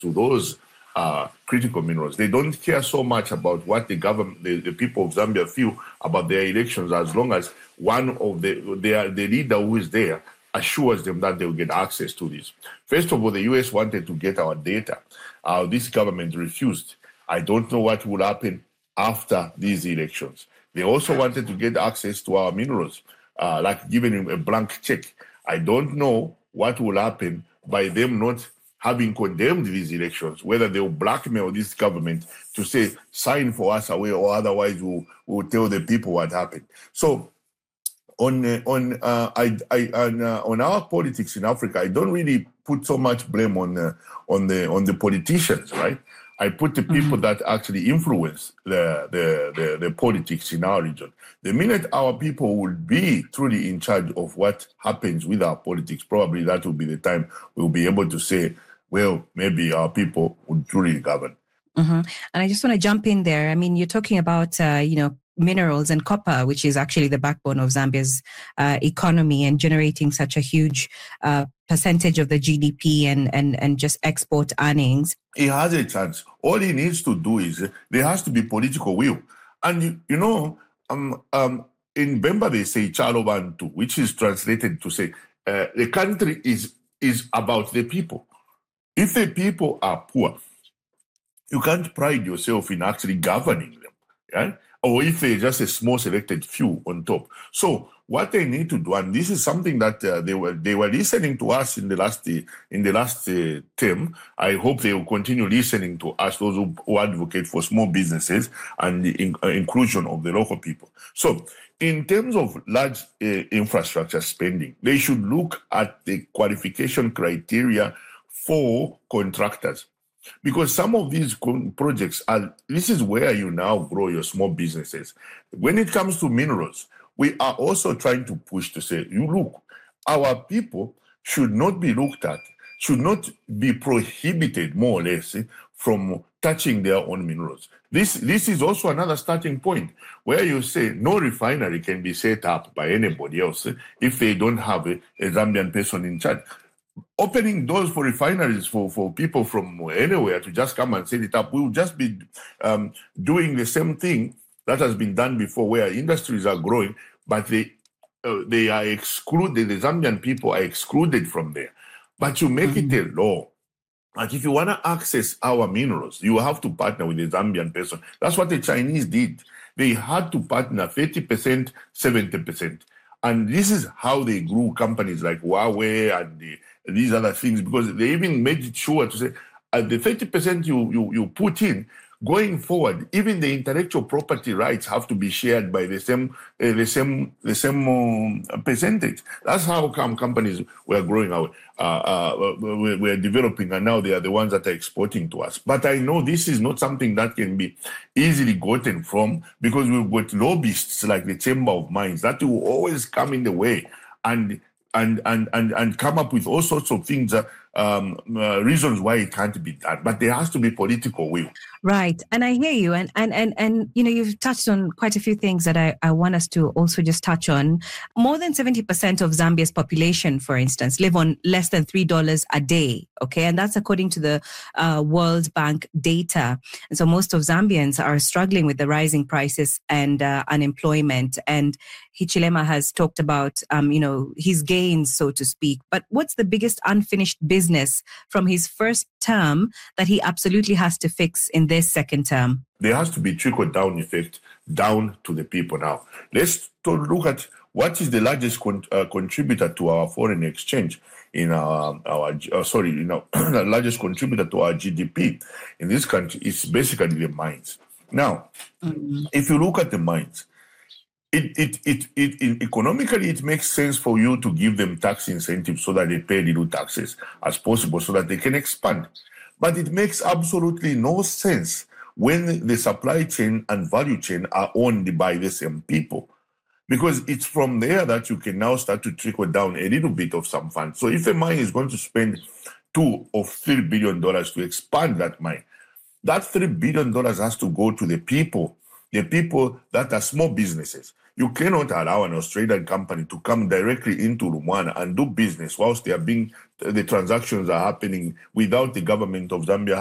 to those critical minerals. They don't care so much about what the government, the people of Zambia feel about their elections, as long as one of the leader who is there assures them that they will get access to this. First of all, the US wanted to get our data. This government refused. I don't know what will happen after these elections. They also wanted to get access to our minerals, like giving him a blank check. I don't know what will happen by them not having condemned these elections, whether they will blackmail this government to say, sign for us away, or otherwise we'll tell the people what happened. So on our politics in Africa, I don't really put so much blame on the politicians, right? I put the people that actually influence the politics in our region. The minute our people will be truly in charge of what happens with our politics, probably that will be the time we'll be able to say, well, maybe our people will truly govern. And I just want to jump in there. I mean, you're talking about, minerals and copper, which is actually the backbone of Zambia's economy and generating such a huge percentage of the GDP and just export earnings. He has a chance. All he needs to do is there has to be political will. And, in Bemba, they say Chalo Bantu, which is translated to say the country is about the people. If the people are poor, you can't pride yourself in actually governing them, right? Or if they're just a small selected few on top. So what they need to do, and this is something that they were listening to us in the last term. I hope they will continue listening to us, those who advocate for small businesses and the inclusion of the local people. So in terms of large infrastructure spending, they should look at the qualification criteria for contractors. Because some of these projects this is where you now grow your small businesses. When it comes to minerals, we are also trying to push to say, our people should not be looked at, should not be prohibited, more or less, from touching their own minerals. This is also another starting point where you say no refinery can be set up by anybody else if they don't have a Zambian person in charge. Opening doors for refineries for people from anywhere to just come and set it up, we will just be doing the same thing that has been done before, where industries are growing, but they are excluded, the Zambian people are excluded from there. But you make it a law. Like if you want to access our minerals, you have to partner with the Zambian person. That's what the Chinese did. They had to partner 30%, 70%. And this is how they grew companies like Huawei and these other things, because they even made it sure to say the 30% you put in, going forward, even the intellectual property rights have to be shared by the same percentage. That's how come companies were growing out, were developing, and now they are the ones that are exporting to us. But I know this is not something that can be easily gotten from, because we've got lobbyists like the Chamber of Mines that will always come in the way and come up with all sorts of things, reasons why it can't be done. But there has to be political will. Right. And I hear you. And you've touched on quite a few things that I want us to also just touch on. More than 70% of Zambia's population, for instance, live on less than $3 a day. Okay. And that's according to the World Bank data. And so most of Zambians are struggling with the rising prices and unemployment. And Hichilema has talked about, his gains, so to speak. But what's the biggest unfinished business from his first term that he absolutely has to fix in this second term? There has to be trickle-down effect down to the people now. Let's look at what is the largest contributor to our foreign exchange the largest contributor to our GDP in this country is basically the mines. Now, if you look at the mines, economically, it makes sense for you to give them tax incentives so that they pay little taxes as possible so that they can expand. But it makes absolutely no sense when the supply chain and value chain are owned by the same people, because it's from there that you can now start to trickle down a little bit of some funds. So if a mine is going to spend $2 or $3 billion to expand that mine, that $3 billion has to go to the people that are small businesses. You cannot allow an Australian company to come directly into Lumwana and do business whilst they are being the transactions are happening without the government of Zambia